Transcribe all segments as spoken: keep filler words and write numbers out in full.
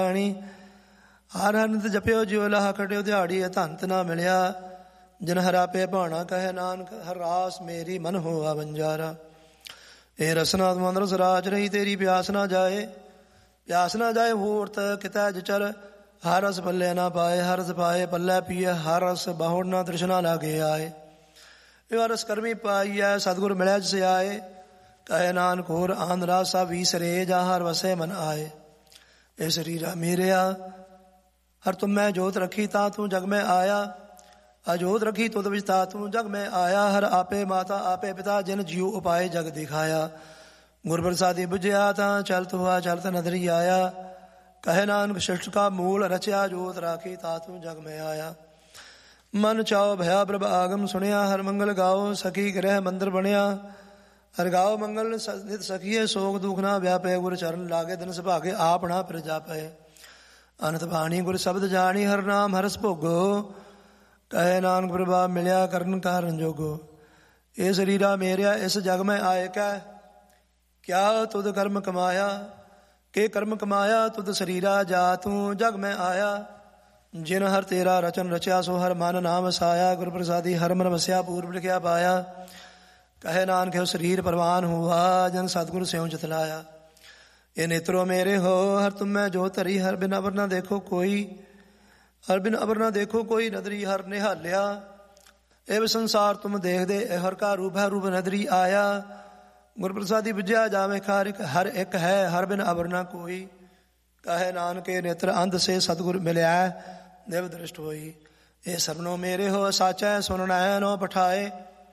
ਬਾਣੀ। ਹਰ ਹਰ ਨਿਤ ਜਪਿਓ ਜਿਉ ਲਾਹ ਖਟਿਓ ਦਿਹਾੜੀ ਧੰਤ ਨਾ ਮਿਲਿਆ। ਜਿਨ ਹਰਾ ਪੇ ਭਾਣਾ ਕਹੇ ਨਾਨਕ ਹਰ ਰਾਸ ਮੇਰੀ ਮਨ ਹੋਆ ਬੰਜਾਰਾ। ਇਹ ਰਸਨਾ ਮਨ ਰਸ ਰਾਜ ਰਹੀ ਤੇਰੀ ਪਿਆਸ ਨਾ ਜਾਏ। ਪਿਆਸ ਨਾ ਜਾਏ ਹੋਰਤ ਕਿਤੈ ਜਚਰ। ਹਰ ਰਸ ਪੱਲੇ ਨਾ ਪਾਏ ਹਰ ਰਸ ਪਾਏ ਪੱਲੇ ਪੀਏ। ਹਰ ਰਸ ਬਹੁੜ ਨਾ ਤ੍ਰਿਸ਼ਨਾ ਲਾਗੇ ਆਏ। ਇਹ ਰਸ ਕਰਮੀ ਪਾਈਐ ਸਤਿਗੁਰ ਮਿਲਿਆ ਜਿਸ ਆਏ। ਕਹੇ ਨਾਨਕ ਹੋਰ ਆਂਧ ਰਾਸ ਸਭ ਵੀਸਰੇ ਜਾ ਹਰ ਵਸੇ ਮਨ ਆਏ। ਇਹ ਸਰੀਰਾ ਮੇਰਿਆ ਹਰ ਤੁਮ ਮੈਂ ਜੋਤ ਰੱਖੀ ਤਾ ਤੂੰ ਜਗ ਮੈਂ ਆਇਆ। ਅਜੋਤ ਰੱਖੀ ਤੁਧ ਵਿੱਚ ਤਾ ਤੂੰ ਜਗ ਮੈਂ ਆਇਆ। ਹਰ ਆਪੇ ਮਾਤਾ ਆਪੇ ਪਿਤਾ ਜਿਨ ਜੀਉ ਉਪਾਏ ਜਗ ਦਿਖਾਇਆ। ਗੁਰ ਪ੍ਰਸਾਦੀ ਬੁਝਿਆ ਤਾਂ ਚਲਤ ਹੋਆ ਚਲਤ ਨਦਰੀ ਆਇਆ। ਕਹੇ ਨਾਨਕ ਸ਼ਿਸ਼ਟ ਕਾ ਮੂਲ ਰਚਿਆ ਜੋਤ ਰਾਖੀ ਤਾ ਤੂੰ ਜਗ ਮੈਂ ਆਇਆ। ਮਨ ਚਾਓ ਭਇਆ ਪ੍ਰਭ ਆਗਮ ਸੁਣਿਆ। ਹਰ ਮੰਗਲ ਗਾਓ ਸਖੀ ਗ੍ਰਹਿ ਮੰਦਰ ਬਣਿਆ। ਹਰ ਗਾਓ ਮੰਗਲ ਨਿਤ ਸਖੀਏ ਸੋਗ ਦੁਖ ਨਾ ਵਿਆਪੇ। ਗੁਰ ਚਰਨ ਲਾਗੇ ਦਿਨ ਸੁਭਾਗੇ ਆਪਣਾ ਫਿਰ ਜਾਪੇ। ਅਨੰਤ ਬਾਣੀ ਗੁਰ ਸ਼ਬਦ ਜਾਣੀ ਹਰ ਨਾਮ ਹਰਸ ਭੋਗੋ। ਕਹੇ ਨਾਨਕ ਪ੍ਰਭਾ ਮਿਲਿਆ ਕਰਨ ਕਾਰਨ ਜੋਗੋ। ਇਹ ਸਰੀਰਾ ਮੇਰਿਆ ਇਸ ਜਗ ਮੈਂ ਆਏ ਕੈ। ਕਿਆ ਤੁਧ ਕਰਮ ਕਮਾਇਆ ਕਿ ਕਰਮ ਕਮਾਇਆ। ਤੁਧ ਸਰੀਰਾ ਜਾ ਤੂੰ ਜਗ ਮੈਂ ਆਇਆ। ਜਿਨ ਹਰ ਤੇਰਾ ਰਚਨ ਰਚਿਆ ਸੋ ਹਰ ਮਨ ਨਾਮ ਵਸਾਇਆ। ਗੁਰ ਪ੍ਰਸਾਦੀ ਹਰ ਮਨ ਵਸਿਆ ਪੂਰਬ ਲਿਖਿਆ ਪਾਇਆ। ਕਹੇ ਨਾਨਕ ਹੈ ਸਰੀਰ ਪ੍ਰਵਾਨ ਹੁਆ ਜਨ ਸਤਿਗੁਰ ਸਿਉ ਜਤਲਾਇਆ। ਇਹ ਨੇਤਰੋ ਮੇਰੇ ਹੋ ਹਰ ਤੁਮ ਮੈਂ ਜੋ ਧਰੀ। ਹਰ ਬਿਨ ਅਵਰ ਨਾ ਦੇਖੋ ਕੋਈ ਹਰ ਬਿਨ ਅਵਰ ਨਾ ਦੇਖੋ ਕੋਈ। ਨਦਰੀ ਹਰ ਨਿਹਾਲਿਆ ਇਹ ਸੰਸਾਰ ਤੁਮ ਦੇਖਦੇ। ਇਹ ਹਰ ਕਾ ਰੂਪ ਹੈ ਰੂਪ ਨਦਰੀ ਆਇਆ। ਗੁਰ ਪ੍ਰਸਾਦੀ ਬੁਝਿਆ ਜਾਵੇ ਖਾਰ ਇੱਕ ਹਰ ਇੱਕ ਹੈ ਹਰ ਬਿਨ ਅਵਰ ਨਾ ਕੋਈ। ਕਹੇ ਨਾਨਕੇ ਨੇਤਰ ਅੰਧ ਸੇ ਸਤਿਗੁਰ ਮਿਲਿਆ ਦੇਵ ਦ੍ਰਿਸ਼ਟ ਹੋਈ। ਇਹ ਸਰਬਨੋ ਮੇਰੇ ਹੋ ਸਾਚੈ ਸੁਨਣਾ ਨੋ ਪਠਾਏ।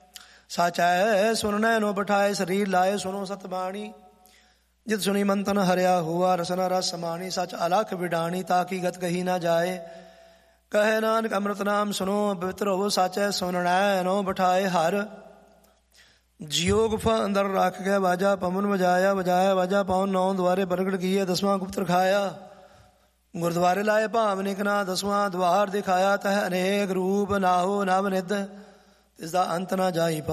ਸਾਚੈ ਸੁਨਣਾ ਨੋ ਪਠਾਏ ਸਰੀਰ ਲਾਏ ਸੁਨੋ ਸਤ ਬਾਣੀ। ਜਿਤ ਸੁਣੀ ਮਨ ਤਨ ਹਰਿਆ ਹੁਆ ਰਸਨਾ ਰਸ ਸਮਾਣੀ। ਸਚ ਅਲਖ ਵਿਡਾਣੀ ਤਾਕੀ ਗਤ ਕਹੀ ਨਾ ਜਾਏ। ਕਹੇ ਨਾਨਕ ਅੰਮ੍ਰਿਤ ਨਾਮ ਸੁਨੋ ਪਵਿੱਤਰ ਹੋਵੋ ਸਾਚੈ ਸੁਨਣਾ ਨੋ ਬਿਠਾਏ। ਹਰ ਜਿਉ ਗੁਫਾ ਅੰਦਰ ਰੱਖ ਕੇ ਵਾਜਾ ਪਵਨ ਵਜਾਇਆ। ਵਜਾਇਆ ਵਾਜਾ ਪਵਨ ਨੌ ਦੁਆਰੇ ਪ੍ਰਗਟ ਕੀਏ ਦਸਵਾਂ ਗੁਪਤ ਰਖਾਇਆ। ਗੁਰਦੁਆਰੇ ਲਾਏ ਭਾਵਨਿਕ ਨਾ ਦਸਵਾਂ ਦੁਆਰ ਦਿਖਾਇਆ। ਤਹ ਅਨੇਕ ਰੂਪ ਨਾਹੋ ਨਵ ਨਿਧ ਤਿਸ ਦਾ ਅੰਤ ਨਾ ਜਾਈ।